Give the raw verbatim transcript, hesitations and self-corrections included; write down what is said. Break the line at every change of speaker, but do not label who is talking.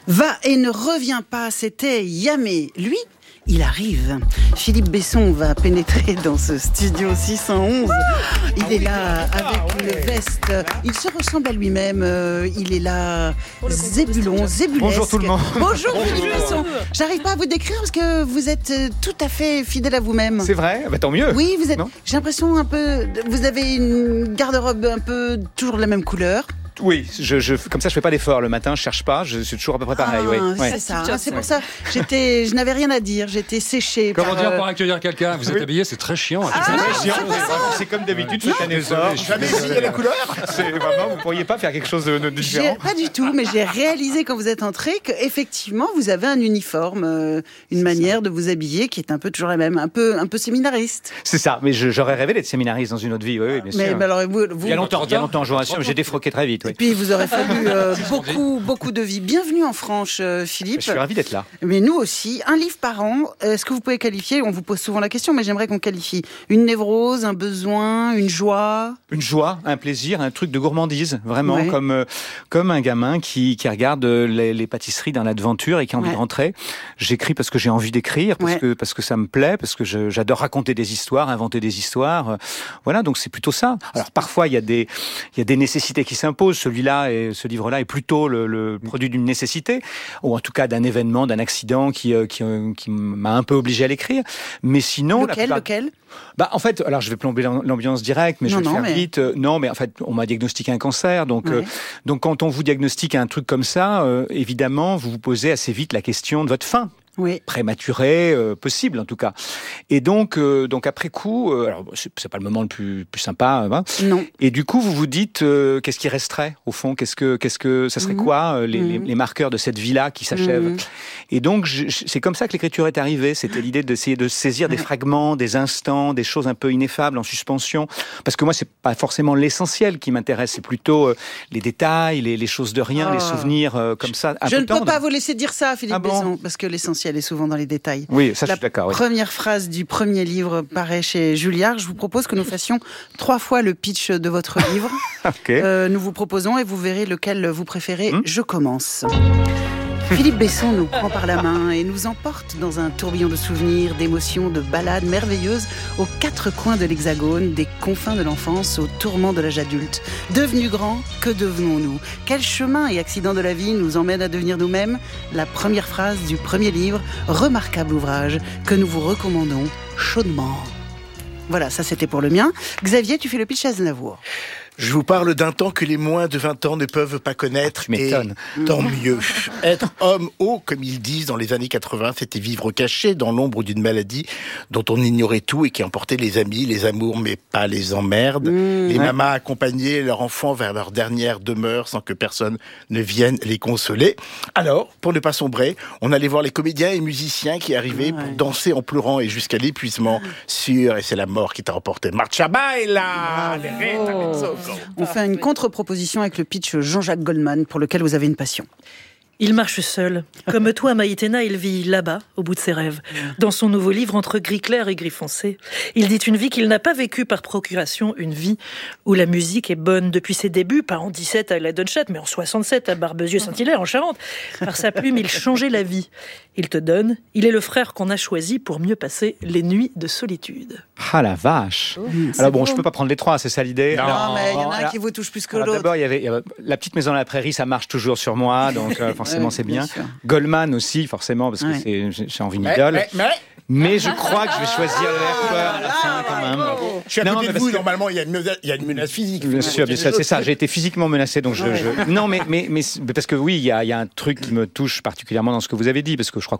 Va et ne revient pas, c'était Yamé. Lui, il arrive. Philippe Besson va pénétrer dans ce studio six cent onze. Il ah est oui. là avec ah, une ouais. veste. Il se ressemble à lui-même. Il est là, Zébulon, Zébulesque.
Bonjour tout le monde.
Bonjour Philippe Besson. J'arrive pas à vous décrire parce que vous êtes tout à fait fidèle à vous-même.
C'est vrai, bah, tant mieux.
Oui, vous êtes. Non J'ai l'impression un peu. Vous avez une garde-robe un peu toujours de la même couleur.
Oui, je, je, comme ça je fais pas d'effort le matin, je cherche pas, je suis toujours à peu près pareil.
Ah,
oui.
C'est
ouais.
ça, hein, c'est pour ça. J'étais, je n'avais rien à dire, j'étais séchée.
Comment
par,
dire
euh...
pour accueillir quelqu'un? Vous êtes oui. habillé, c'est très chiant.
Ah,
c'est,
non,
très chiant.
c'est,
c'est, c'est comme d'habitude, faites un effort.
Jamais essayé la couleur.
C'est vraiment, vous pourriez pas faire quelque chose de, de différent?
J'ai, pas du tout, mais j'ai réalisé quand vous êtes entré qu'effectivement vous avez un uniforme, euh, une c'est manière ça. de vous habiller qui est un peu toujours la même, un peu, un peu séminariste.
C'est ça, mais je, j'aurais rêvé d'être séminariste dans une autre vie, oui, oui bien
mais,
sûr.
Mais alors, vous, vous,
il y a longtemps, il y a longtemps, je vous rassure, j'ai défroqué très vite. Oui.
Et puis vous aurez fallu euh, beaucoup. Beaucoup, beaucoup de vie. Bienvenue en Franche, euh, Philippe.
Je suis ravi d'être là.
Mais nous aussi, un livre par an. Est-ce que vous pouvez qualifier, on vous pose souvent la question, mais j'aimerais qu'on qualifie une névrose, un besoin, une joie.
Une joie, un plaisir, un truc de gourmandise, vraiment, ouais. comme, euh, comme un gamin qui, qui regarde les, les pâtisseries dans l'aventure et qui a envie ouais. de rentrer. J'écris parce que j'ai envie d'écrire, parce, ouais. que, parce que ça me plaît, parce que je, j'adore raconter des histoires, inventer des histoires. Voilà, donc c'est plutôt ça. Alors parfois, il y a des, il y a des nécessités qui s'imposent. Celui-là, et ce livre-là est plutôt le, le produit d'une nécessité, ou en tout cas d'un événement, d'un accident qui, euh, qui, euh, qui m'a un peu obligé à l'écrire. Mais sinon...
Lequel,
plupart...
lequel
Bah, en fait, alors je vais plomber l'ambiance directe, mais
non,
je vais
non,
le faire
mais...
vite. Euh, non, mais en fait, on m'a diagnostiqué un cancer, donc, ouais. euh, donc quand on vous diagnostique un truc comme ça, euh, évidemment, vous vous posez assez vite la question de votre fin.
Oui.
Prématuré, euh, possible en tout cas. Et donc, euh, donc après coup, euh, alors c'est, c'est pas le moment le plus, plus sympa. Hein,
non.
Et du coup, vous vous dites, euh, qu'est-ce qui resterait au fond? Qu'est-ce que, qu'est-ce que, ça serait mmh. quoi euh, les, mmh. les, les marqueurs de cette vie-là qui s'achève? mmh. Et donc, je, je, c'est comme ça que l'écriture est arrivée. C'était l'idée d'essayer de saisir des fragments, des instants, des choses un peu ineffables en suspension. Parce que moi, c'est pas forcément l'essentiel qui m'intéresse. C'est plutôt euh, les détails, les, les choses de rien, oh. les souvenirs euh, comme ça. Un
je
peu
ne
tendre.
peux pas vous laisser dire ça, Philippe
ah bon
Besson, parce que l'essentiel est souvent dans les détails.
Oui, ça,
la
je suis d'accord. Oui.
Première phrase du premier livre paraît chez Julliard. Je vous propose que nous fassions trois fois le pitch de votre livre.
okay.
euh, nous vous proposons et vous verrez lequel vous préférez. Mmh. Je commence. Philippe Besson nous prend par la main et nous emporte dans un tourbillon de souvenirs, d'émotions, de balades merveilleuses aux quatre coins de l'Hexagone, des confins de l'enfance aux tourments de l'âge adulte. Devenus grands, que devenons-nous? Quel chemin et accident de la vie nous emmène à devenir nous-mêmes? La première phrase du premier livre, remarquable ouvrage que nous vous recommandons chaudement. Voilà, ça c'était pour le mien. Xavier, tu fais le pitch à Aznavour.
Je vous parle d'un temps que les moins de vingt ans ne peuvent pas connaître.
Tu m'étonnes.
Et tant mieux. Être homme haut, comme ils disent dans les années quatre-vingts, c'était vivre caché dans l'ombre d'une maladie dont on ignorait tout et qui emportait les amis, les amours, mais pas les emmerdes. Mmh, les ouais. mamas accompagnaient leurs enfants vers leur dernière demeure sans que personne ne vienne les consoler. Alors, pour ne pas sombrer, on allait voir les comédiens et musiciens qui arrivaient ouais. pour danser en pleurant et jusqu'à l'épuisement. Sûr, et c'est la mort qui t'a emporté. Marcha baila!
Oh. On fait une contre-proposition avec le pitch Jean-Jacques Goldman, pour lequel vous avez une passion.
Il marche seul. Comme toi, Maïtena, il vit là-bas, au bout de ses rêves. Dans son nouveau livre, Entre gris clair et gris foncé, il dit une vie qu'il n'a pas vécue par procuration, une vie où la musique est bonne depuis ses débuts, pas en dix-sept à la Dunchette, mais en soixante-sept à Barbezieux-Saint-Hilaire, en Charente. Par sa plume, il changeait la vie. Il te donne, il est le frère qu'on a choisi pour mieux passer les nuits de solitude.
Ah la vache. Mmh, alors bon, beau. Je peux pas prendre les trois, c'est ça l'idée?
Non, non mais il y en a un qui vous touche plus que
alors,
l'autre.
D'abord, il y, avait, il y avait la petite maison à la prairie, ça marche toujours sur moi, donc euh, forcément ouais, c'est bien. bien Goldman aussi, forcément, parce que ouais. c'est, j'ai, j'ai envie d'une idole. Mais, mais, mais je crois que je vais choisir le Airport à la fin quand même.
Je suis à côté de vous, que... normalement il y, a une menace, il y a une menace physique.
Bien sûr, bien sûr, c'est ça, j'ai été physiquement menacé, donc je... je... Non, mais, mais, mais parce que oui, il y a, il y a un truc qui me touche particulièrement dans ce que vous avez dit, parce que je crois